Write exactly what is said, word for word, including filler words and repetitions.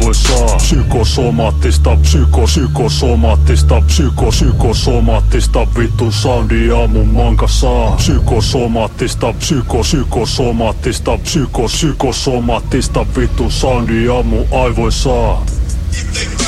aivoissa. Psykosomaattista, psyko, psykosomaattista, psyko, psykosomaattista vitun soundia mun mankasaa. Psykosomaattista, psyko, psykosomaattista, psyko, psykosomaattista vitun soundia mun aivoissa.